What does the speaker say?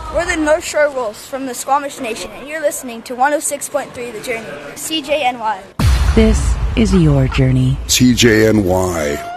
We're the North Shore Wolves from the Squamish Nation, and you're listening to 106.3 The Journey, CJNY. This is your journey. CJNY.